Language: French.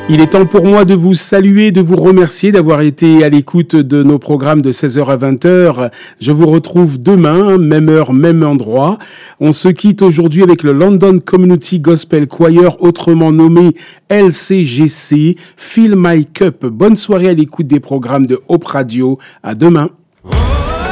Il est temps pour moi de vous saluer, de vous remercier d'avoir été à l'écoute de nos programmes de 16h à 20h. Je vous retrouve demain, même heure, même endroit. On se quitte aujourd'hui avec le London Community Gospel Choir, autrement nommé LCGC, Fill My Cup. Bonne soirée à l'écoute des programmes de Hope Radio. À demain.